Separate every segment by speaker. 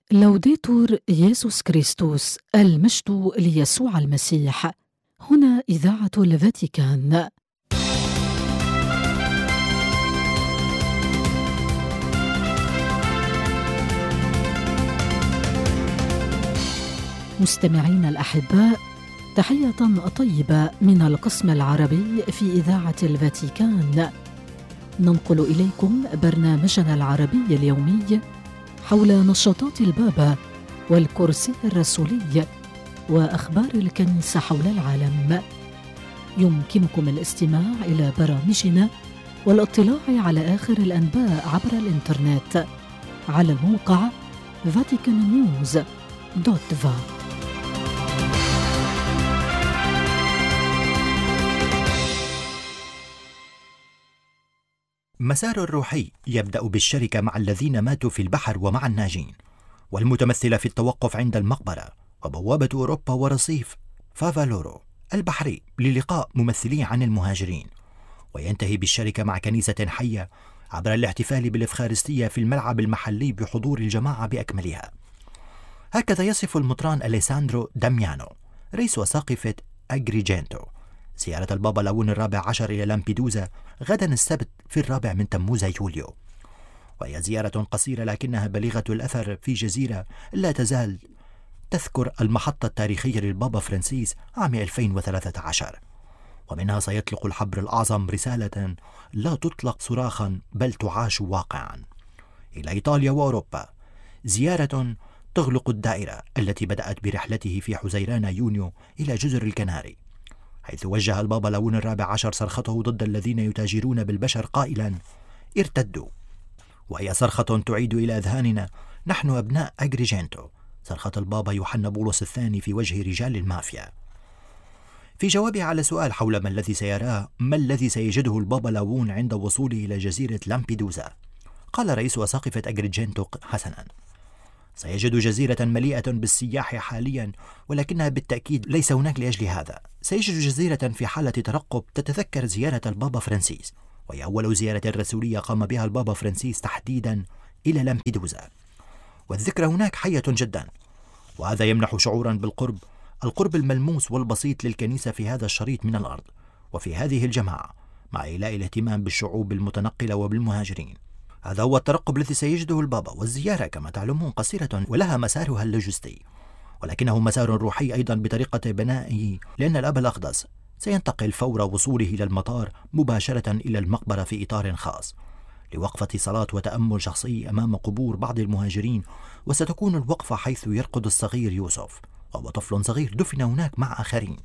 Speaker 1: لوديتور يسوع كريستوس، المجد ليسوع المسيح. هنا إذاعة الفاتيكان. مستمعين الأحباء، تحية طيبة من القسم العربي في إذاعة الفاتيكان. ننقل إليكم برنامجنا العربي اليومي حول نشاطات البابا والكرسي الرسولي وأخبار الكنيسة حول العالم. يمكنكم الاستماع إلى برامجنا والاطلاع على آخر الأنباء عبر الإنترنت على الموقع vaticannews.va.
Speaker 2: مسار الروحي يبدأ بالشركة مع الذين ماتوا في البحر ومع الناجين، والمتمثلة في التوقف عند المقبرة وبوابة أوروبا ورصيف فافالورو البحري للقاء ممثلي عن المهاجرين، وينتهي بالشركة مع كنيسة حية عبر الاحتفال بالإفخارستية في الملعب المحلي بحضور الجماعة بأكملها. هكذا يصف المطران أليساندرو داميانو رئيس وساقفة أجريجينتو زيارة البابا لاون الرابع عشر إلى لامبيدوزا غدا السبت في 4 تموز يوليو، وهي زيارة قصيرة لكنها بليغة الأثر في جزيرة لا تزال تذكر المحطة التاريخية للبابا فرانسيس عام 2013، ومنها سيطلق الحبر الأعظم رسالة لا تطلق صراخا بل تعاش واقعا إلى إيطاليا وأوروبا، زيارة تغلق الدائرة التي بدأت برحلته في حزيران يونيو إلى جزر الكناري، حيث وجه البابا لاون الرابع عشر صرخته ضد الذين يتاجرون بالبشر قائلا: ارتدوا. وهي صرخة تعيد إلى أذهاننا نحن أبناء أجريجينتو صرخة البابا يوحنا بولس الثاني في وجه رجال المافيا. في جوابه على سؤال حول ما الذي سيراه ما الذي سيجده البابا لاون عند وصوله إلى جزيرة لامبيدوزا، قال رئيس وساقفة أجريجينتو حسنا: سيجد جزيرة مليئة بالسياح حاليا، ولكنها بالتأكيد ليس هناك لأجل هذا. سيجد جزيرة في حالة ترقب تتذكر زيارة البابا فرانسيس، وهي أول زيارة رسولية قام بها البابا فرانسيس تحديدا إلى لامبيدوزا، والذكرى هناك حية جدا، وهذا يمنح شعورا بالقرب، القرب الملموس والبسيط للكنيسة في هذا الشريط من الأرض وفي هذه الجماعة، مع إيلاء الاهتمام بالشعوب المتنقلة وبالمهاجرين. هذا هو الترقب الذي سيجده البابا، والزيارة كما تعلمون قصيرة ولها مسارها اللوجستي، ولكنه مسار روحي أيضا بطريقة بنائه، لأن الأب الأقدس سينتقل فور وصوله إلى المطار مباشرة إلى المقبرة في إطار خاص لوقفة صلاة وتأمل شخصي أمام قبور بعض المهاجرين، وستكون الوقفة حيث يرقد الصغير يوسف، وهو طفل صغير دفن هناك مع آخرين،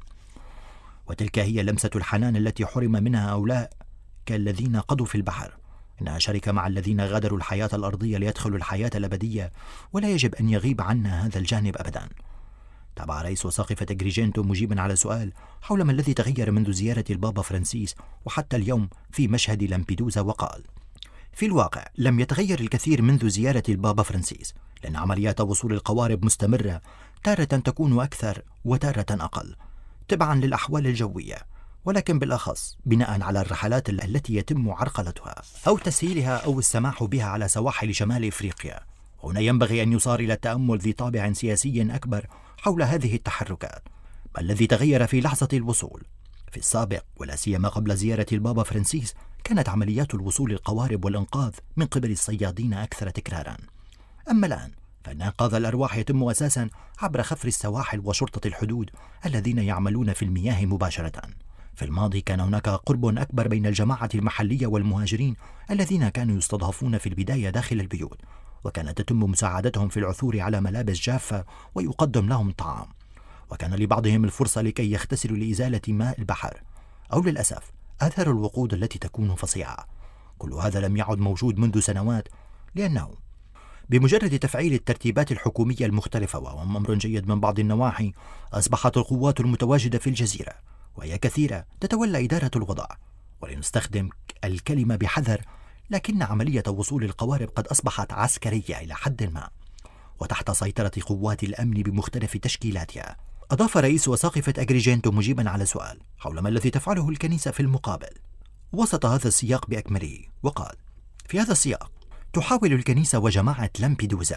Speaker 2: وتلك هي لمسة الحنان التي حرم منها أولئك الذين قضوا في البحر. إنها شركة مع الذين غادروا الحياة الأرضية ليدخلوا الحياة الأبدية، ولا يجب أن يغيب عنا هذا الجانب أبدا. تابع رئيس وساقفة أجريجينتو مجيبا على سؤال حول ما الذي تغير منذ زيارة البابا فرانسيس وحتى اليوم في مشهد لامبيدوزا، وقال: في الواقع لم يتغير الكثير منذ زيارة البابا فرانسيس، لأن عمليات وصول القوارب مستمرة، تارة تكون أكثر وتارة أقل تبعا للأحوال الجوية، ولكن بالأخص بناء على الرحلات التي يتم عرقلتها أو تسهيلها أو السماح بها على سواحل شمال إفريقيا. هنا ينبغي أن يصار إلى التأمل ذي طابع سياسي أكبر حول هذه التحركات. ما الذي تغير في لحظة الوصول؟ في السابق ولا سيما قبل زيارة البابا فرانسيس كانت عمليات الوصول القوارب والإنقاذ من قبل الصيادين أكثر تكرارا، أما الآن فإن إنقاذ الأرواح يتم أساسا عبر خفر السواحل وشرطة الحدود الذين يعملون في المياه مباشرة. في الماضي كان هناك قرب أكبر بين الجماعة المحلية والمهاجرين الذين كانوا يستضعفون في البداية داخل البيوت، وكانت تتم مساعدتهم في العثور على ملابس جافة ويقدم لهم طعام، وكان لبعضهم الفرصة لكي يغتسلوا لإزالة ماء البحر، أو للأسف آثار الوقود التي تكون فظيعة. كل هذا لم يعد موجود منذ سنوات، لأنه بمجرد تفعيل الترتيبات الحكومية المختلفة، وهو أمر جيد من بعض النواحي، أصبحت القوات المتواجدة في الجزيرة وهي كثيرة تتولى إدارة الوضع، ولنستخدم الكلمة بحذر، لكن عملية وصول القوارب قد أصبحت عسكرية إلى حد ما، وتحت سيطرة قوات الأمن بمختلف تشكيلاتها. أضاف رئيس وساقفة أجريجينتو مجيبا على سؤال حول ما الذي تفعله الكنيسة في المقابل، وسط هذا السياق بأكمله، وقال: في هذا السياق تحاول الكنيسة وجماعة لامبيدوزا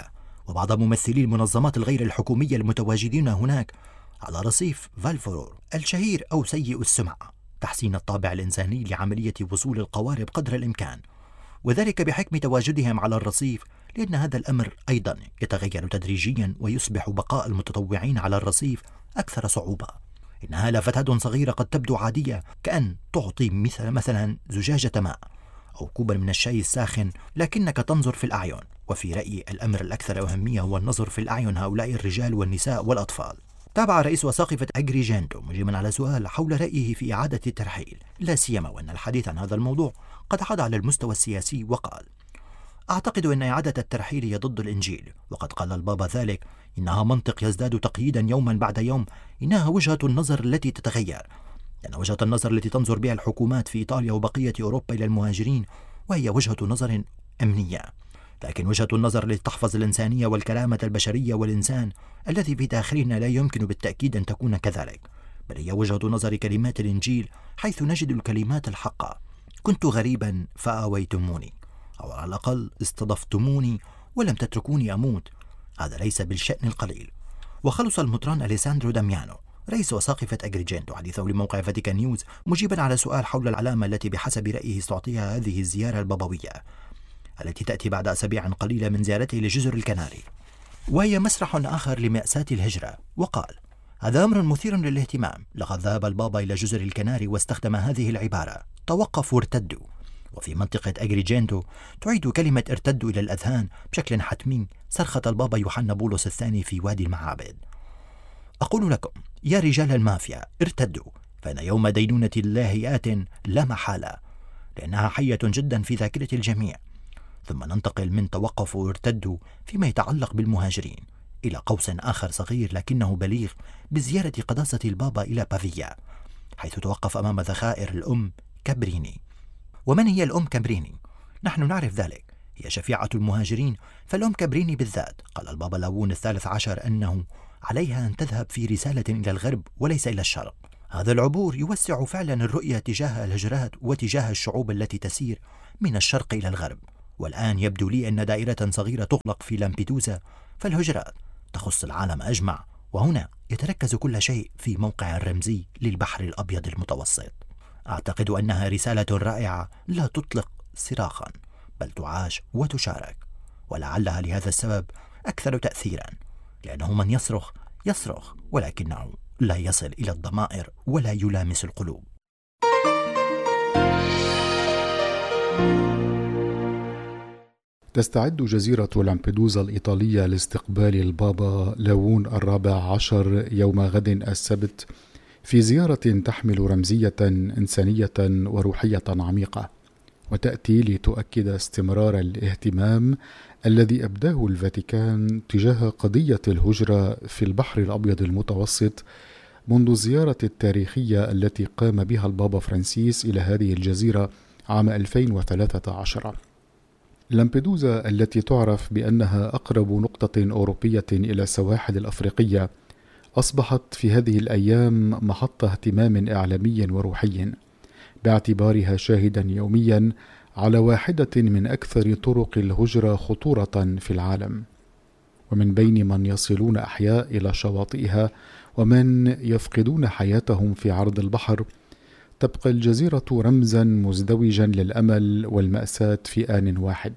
Speaker 2: وبعض ممثلي المنظمات الغير الحكومية المتواجدين هناك على رصيف فالفورور الشهير أو سيء السمعة، تحسين الطابع الإنساني لعملية وصول القوارب قدر الإمكان، وذلك بحكم تواجدهم على الرصيف، لأن هذا الأمر أيضا يتغير تدريجيا ويصبح بقاء المتطوعين على الرصيف أكثر صعوبة. إنها لافتات صغيرة قد تبدو عادية، كأن تعطي مثلا زجاجة ماء أو كوبا من الشاي الساخن، لكنك تنظر في الأعين. وفي رأيي الأمر الأكثر أهمية هو النظر في الأعين هؤلاء الرجال والنساء والأطفال. تابع رئيس وساقفة أجريجنتو مجيبا على سؤال حول رأيه في إعادة الترحيل، لا سيما وأن الحديث عن هذا الموضوع قد عاد على المستوى السياسي، وقال: أعتقد أن إعادة الترحيل هي ضد الإنجيل، وقد قال البابا ذلك: إنها منطق يزداد تقييدا يوما بعد يوم، إنها وجهة النظر التي تتغير، لأن وجهة النظر التي تنظر بها الحكومات في إيطاليا وبقية أوروبا إلى المهاجرين وهي وجهة نظر أمنية، لكن وجهة النظر التي تحفظ الإنسانية والكرامة البشرية والإنسان الذي في داخلنا لا يمكن بالتأكيد أن تكون كذلك، بل هي وجهة نظر كلمات الإنجيل، حيث نجد الكلمات الحقة: كنت غريبا فآويتموني، أو على الأقل استضفتموني ولم تتركوني أموت. هذا ليس بالشأن القليل. وخلص المطران أليساندرو داميانو رئيس وساقفة أجريجنتو حديثه لموقع فاتيكان نيوز مجيبا على سؤال حول العلامة التي بحسب رأيه استعطيها هذه الزيارة البابوية، التي تأتي بعد أسابيع قليلة من زيارته لجزر الكناري، وهي مسرح آخر لمأساة الهجرة. وقال: هذا أمر مثير للاهتمام، لقد ذهب البابا إلى جزر الكناري واستخدم هذه العبارة: توقفوا وارتدوا. وفي منطقة أجريجنتو تعيد كلمة ارتدوا إلى الأذهان بشكل حتمي صرخة البابا يوحنا بولس الثاني في وادي المعابد: أقول لكم يا رجال المافيا ارتدوا، فإن يوم دينونة الله آت لا محالة، لأنها حية جدا في ذاكرة الجميع. ثم ننتقل من توقفوا وارتدوا فيما يتعلق بالمهاجرين إلى قوس آخر صغير لكنه بليغ بزيارة قداسة البابا إلى بافيا، حيث توقف أمام ذخائر الأم كابريني. ومن هي الأم كابريني؟ نحن نعرف ذلك، هي شفيعة المهاجرين، فالأم كابريني بالذات قال البابا لاوون الثالث عشر أنه عليها أن تذهب في رسالة إلى الغرب وليس إلى الشرق. هذا العبور يوسع فعلا الرؤية تجاه الهجرات وتجاه الشعوب التي تسير من الشرق إلى الغرب. والآن يبدو لي أن دائرة صغيرة تغلق في لامبيدوزا، فالهجرات تخص العالم أجمع، وهنا يتركز كل شيء في موقع الرمزي للبحر الأبيض المتوسط. أعتقد أنها رسالة رائعة لا تطلق صراخا، بل تعاش وتشارك، ولعلها لهذا السبب أكثر تأثيرا، لأنه من يصرخ ولكنه لا يصل إلى الضمائر ولا يلامس القلوب.
Speaker 3: تستعد جزيرة لامبيدوزا الإيطالية لاستقبال البابا لاوون الرابع عشر يوم غد السبت في زيارة تحمل رمزية إنسانية وروحية عميقة، وتأتي لتؤكد استمرار الاهتمام الذي أبداه الفاتيكان تجاه قضية الهجرة في البحر الأبيض المتوسط منذ الزيارة التاريخية التي قام بها البابا فرانسيس إلى هذه الجزيرة عام 2013. لامبيدوزا التي تعرف بأنها أقرب نقطة أوروبية إلى السواحل الأفريقية أصبحت في هذه الأيام محط اهتمام إعلامي وروحي، باعتبارها شاهدا يوميا على واحدة من أكثر طرق الهجرة خطورة في العالم. ومن بين من يصلون أحياء إلى شواطئها ومن يفقدون حياتهم في عرض البحر، تبقى الجزيرة رمزا مزدوجا للأمل والمأساة في آن واحد.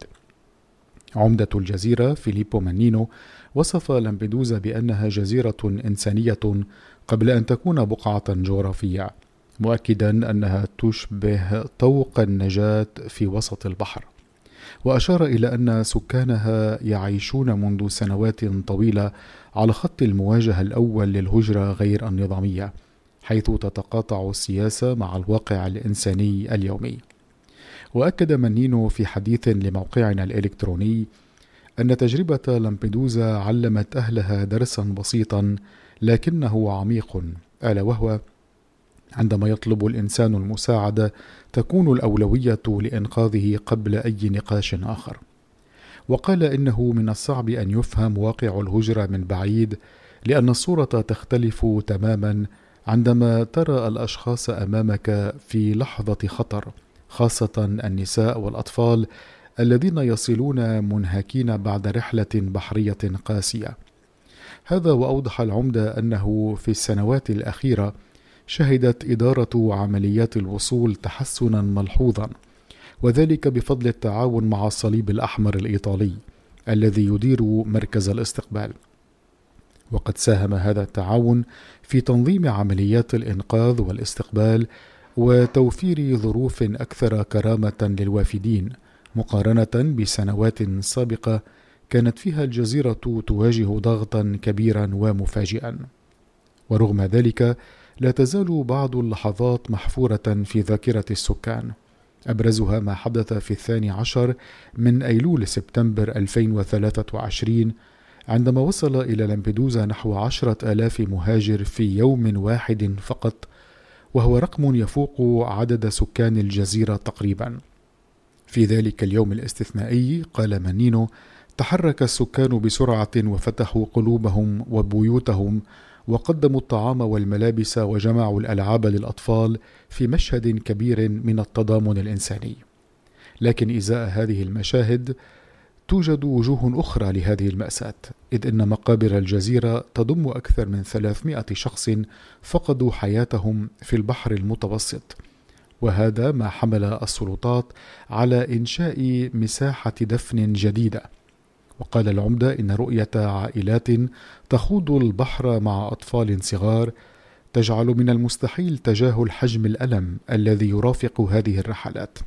Speaker 3: عمدة الجزيرة فيليبو مانينو وصف لامبيدوزا بأنها جزيرة إنسانية قبل أن تكون بقعة جغرافية، مؤكدا أنها تشبه طوق النجاة في وسط البحر، وأشار إلى أن سكانها يعيشون منذ سنوات طويلة على خط المواجهة الأول للهجرة غير النظامية، حيث تتقاطع السياسة مع الواقع الإنساني اليومي. وأكد مانينو في حديث لموقعنا الإلكتروني أن تجربة لامبيدوزا علمت أهلها درسا بسيطا لكنه عميق، ألا وهو: عندما يطلب الإنسان المساعدة تكون الأولوية لإنقاذه قبل أي نقاش آخر. وقال إنه من الصعب أن يفهم واقع الهجرة من بعيد، لأن الصورة تختلف تماما عندما ترى الأشخاص أمامك في لحظة خطر، خاصة النساء والأطفال الذين يصلون منهكين بعد رحلة بحرية قاسية. هذا وأوضح العمدة أنه في السنوات الأخيرة شهدت إدارة عمليات الوصول تحسنا ملحوظا، وذلك بفضل التعاون مع الصليب الأحمر الإيطالي الذي يدير مركز الاستقبال. وقد ساهم هذا التعاون في تنظيم عمليات الإنقاذ والاستقبال وتوفير ظروف أكثر كرامة للوافدين مقارنة بسنوات سابقة كانت فيها الجزيرة تواجه ضغطا كبيرا ومفاجئا. ورغم ذلك لا تزال بعض اللحظات محفورة في ذاكرة السكان، أبرزها ما حدث في 12 من أيلول سبتمبر 2023 عندما وصل إلى لامبيدوزا نحو 10,000 مهاجر في يوم واحد فقط، وهو رقم يفوق عدد سكان الجزيرة تقريبا. في ذلك اليوم الاستثنائي، قال مانينو، تحرك السكان بسرعة وفتحوا قلوبهم وبيوتهم وقدموا الطعام والملابس وجمعوا الألعاب للأطفال في مشهد كبير من التضامن الإنساني. لكن إزاء هذه المشاهد توجد وجوه أخرى لهذه المأساة، إذ أن مقابر الجزيرة تضم أكثر من 300 شخص فقدوا حياتهم في البحر المتوسط، وهذا ما حمل السلطات على إنشاء مساحة دفن جديدة. وقال العمدة إن رؤية عائلات تخوض البحر مع أطفال صغار تجعل من المستحيل تجاهل حجم الألم الذي يرافق هذه الرحلات.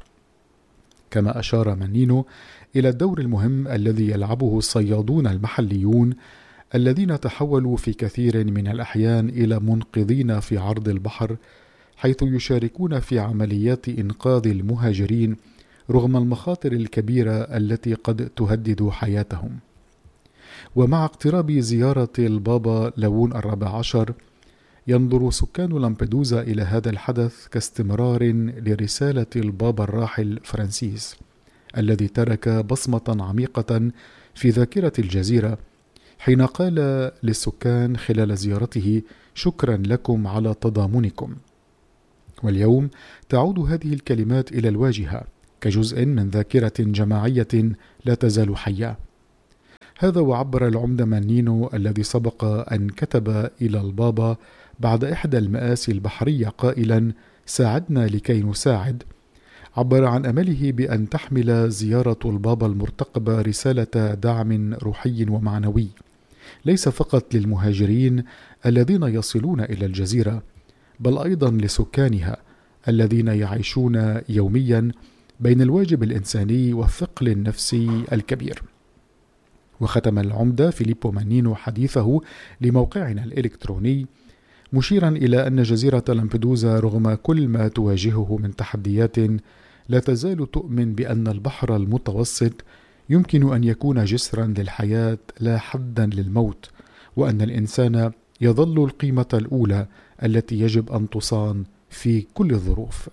Speaker 3: كما أشار مانينو إلى الدور المهم الذي يلعبه الصيادون المحليون الذين تحولوا في كثير من الأحيان إلى منقذين في عرض البحر، حيث يشاركون في عمليات إنقاذ المهاجرين رغم المخاطر الكبيرة التي قد تهدد حياتهم. ومع اقتراب زيارة البابا لاوون 14 ينظر سكان لامبيدوزا إلى هذا الحدث كاستمرار لرسالة البابا الراحل فرانسيس الذي ترك بصمة عميقة في ذاكرة الجزيرة حين قال للسكان خلال زيارته: شكرا لكم على تضامنكم. واليوم تعود هذه الكلمات إلى الواجهة كجزء من ذاكرة جماعية لا تزال حية. هذا وعبر العمدة مانينو الذي سبق أن كتب إلى البابا بعد إحدى المآسي البحرية قائلا: ساعدنا لكي نساعد. عبر عن أمله بأن تحمل زيارة البابا المرتقبة رسالة دعم روحي ومعنوي، ليس فقط للمهاجرين الذين يصلون إلى الجزيرة، بل أيضا لسكانها الذين يعيشون يوميا بين الواجب الإنساني والثقل النفسي الكبير. وختم العمدة فيليبو مانينو حديثه لموقعنا الإلكتروني مشيرا إلى أن جزيرة لامبيدوزا رغم كل ما تواجهه من تحديات لا تزال تؤمن بأن البحر المتوسط يمكن أن يكون جسرا للحياة لا حدا للموت، وأن الإنسان يظل القيمة الأولى التي يجب أن تصان في كل الظروف.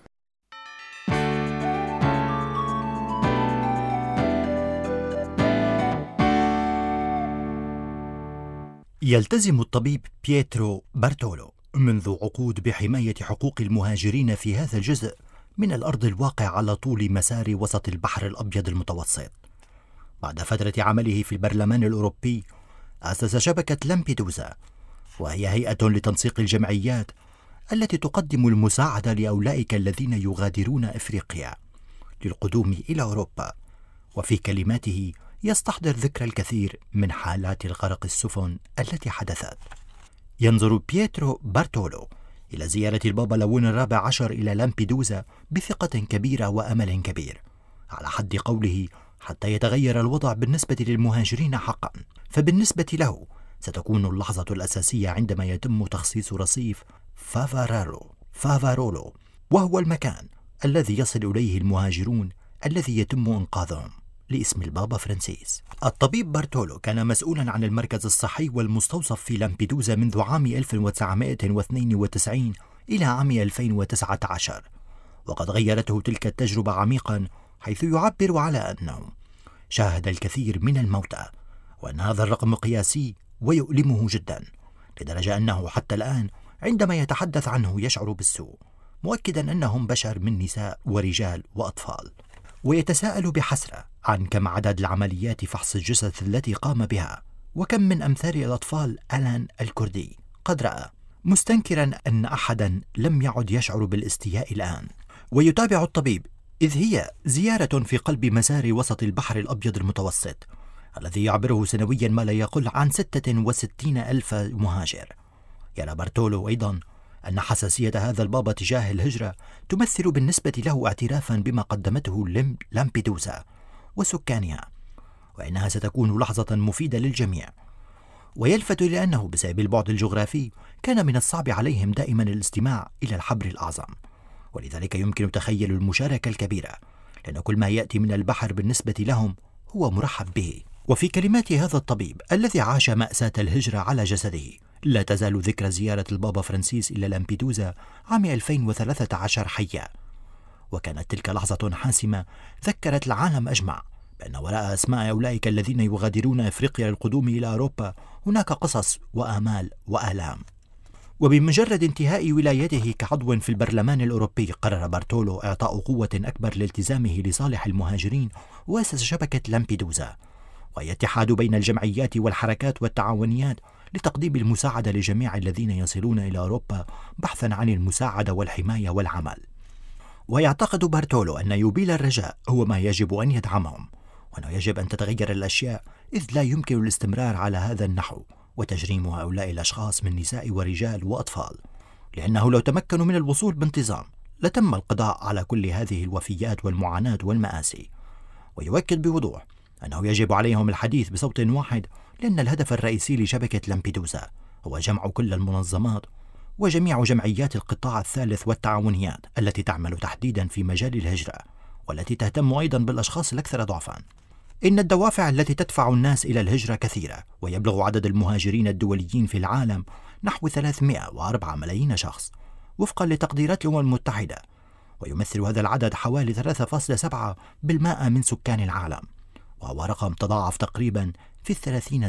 Speaker 2: يلتزم الطبيب بييترو بارتولو منذ عقود بحماية حقوق المهاجرين في هذا الجزء من الأرض الواقع على طول مسار وسط البحر الأبيض المتوسط. بعد فترة عمله في البرلمان الأوروبي أسس شبكة لامبيدوزا، وهي هيئة لتنسيق الجمعيات التي تقدم المساعدة لأولئك الذين يغادرون إفريقيا للقدوم إلى أوروبا. وفي كلماته يستحضر ذكر الكثير من حالات الغرق السفن التي حدثت. ينظر بييترو بارتولو إلى زيارة البابا لاوون 14 إلى لامبيدوزا بثقة كبيرة وأمل كبير، على حد قوله حتى يتغير الوضع بالنسبة للمهاجرين حقا. فبالنسبة له ستكون اللحظة الأساسية عندما يتم تخصيص رصيف فافارولو، وهو المكان الذي يصل إليه المهاجرون الذي يتم إنقاذهم لاسم البابا فرانسيس. الطبيب بارتولو كان مسؤولا عن المركز الصحي والمستوصف في لامبيدوزا منذ عام 1992 إلى عام 2019، وقد غيرته تلك التجربة عميقا، حيث يعبر على أنه شاهد الكثير من الموتى، وأن هذا الرقم قياسي ويؤلمه جدا، لدرجة أنه حتى الآن عندما يتحدث عنه يشعر بالسوء، مؤكدا أنهم بشر من نساء ورجال وأطفال. ويتساءل بحسرة عن كم عدد العمليات فحص الجثث التي قام بها، وكم من أمثال الأطفال ألان الكردي قد رأى، مستنكرا أن أحدا لم يعد يشعر بالاستياء الآن. ويتابع الطبيب، إذ هي زيارة في قلب مسار وسط البحر الأبيض المتوسط الذي يعبره سنويا ما لا يقل عن 66,000 مهاجر. يرى بارتولو أيضا أن حساسية هذا البابا تجاه الهجرة تمثل بالنسبة له اعترافا بما قدمته لامبيدوسا وسكانها، وإنها ستكون لحظة مفيدة للجميع. ويلفت إلى أنه بسبب البعد الجغرافي كان من الصعب عليهم دائما الاستماع إلى الحبر الأعظم، ولذلك يمكن تخيل المشاركة الكبيرة، لأن كل ما يأتي من البحر بالنسبة لهم هو مرحب به. وفي كلمات هذا الطبيب الذي عاش مأساة الهجرة على جسده، لا تزال ذكرى زيارة البابا فرانسيس إلى لامبيدوزا عام 2013 حية، وكانت تلك لحظة حاسمة ذكرت العالم أجمع بأن وراء أسماء أولئك الذين يغادرون أفريقيا للقدوم إلى أوروبا هناك قصص وآمال وآلام. وبمجرد انتهاء ولايته كعضو في البرلمان الأوروبي قرر بارتولو إعطاء قوة أكبر لالتزامه لصالح المهاجرين، وأسس شبكة لامبيدوزا، وهي اتحاد بين الجمعيات والحركات والتعاونيات لتقديم المساعدة لجميع الذين يصلون إلى أوروبا بحثا عن المساعدة والحماية والعمل. ويعتقد بارتولو أن يبيل الرجاء هو ما يجب أن يدعمهم، وأنه يجب أن تتغير الأشياء، إذ لا يمكن الاستمرار على هذا النحو وتجريم هؤلاء الأشخاص من نساء ورجال وأطفال، لأنه لو تمكنوا من الوصول بانتظام لتم القضاء على كل هذه الوفيات والمعاناة والمآسي. ويؤكد بوضوح أنه يجب عليهم الحديث بصوت واحد، لأن الهدف الرئيسي لشبكة لامبيدوزا هو جمع كل المنظمات وجميع جمعيات القطاع الثالث والتعاونيات التي تعمل تحديدا في مجال الهجرة، والتي تهتم أيضا بالأشخاص الأكثر ضعفا. إن الدوافع التي تدفع الناس إلى الهجرة كثيرة، ويبلغ عدد المهاجرين الدوليين في العالم نحو 304 ملايين شخص وفقا لتقديرات الأمم المتحدة، ويمثل هذا العدد حوالي 3.7% من سكان العالم، وهو رقم تضاعف تقريبا في 30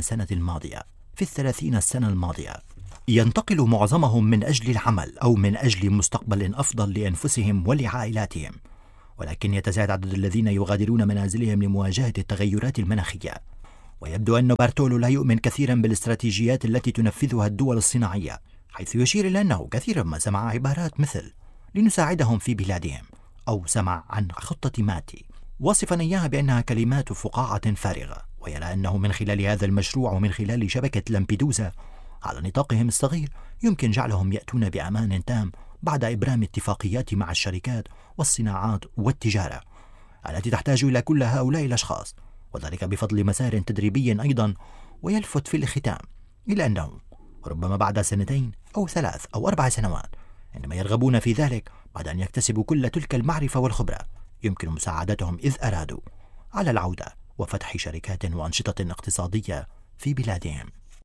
Speaker 2: سنة الماضية. ينتقل معظمهم من أجل العمل أو من أجل مستقبل أفضل لأنفسهم ولعائلاتهم، ولكن يتزايد عدد الذين يغادرون منازلهم لمواجهة التغيرات المناخية. ويبدو أن بارتولو لا يؤمن كثيرا بالاستراتيجيات التي تنفذها الدول الصناعية، حيث يشير إلى أنه كثيرا ما سمع عبارات مثل لنساعدهم في بلادهم، أو سمع عن خطة ماتي، واصفا إياها بأنها كلمات فقاعة فارغة. ويرى أنه من خلال هذا المشروع ومن خلال شبكة لامبيدوزا على نطاقهم الصغير يمكن جعلهم يأتون بأمان تام بعد إبرام اتفاقيات مع الشركات والصناعات والتجارة التي تحتاج إلى كل هؤلاء الأشخاص، وذلك بفضل مسار تدريبي أيضا. ويلفت في الختام إلى أنه ربما بعد 2 أو 3 أو 4 سنوات، عندما يرغبون في ذلك بعد أن يكتسبوا كل تلك المعرفة والخبرة، يمكن مساعدتهم إذ أرادوا على العودة وفتح شركات وأنشطة اقتصادية في بلادهم.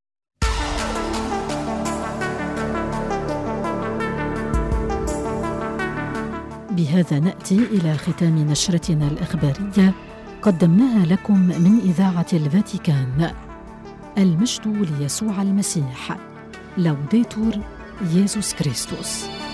Speaker 1: بهذا نأتي إلى ختام نشرتنا الإخبارية قدمناها لكم من إذاعة الفاتيكان. المجد ليسوع المسيح. لوديتور يسوع كريستوس.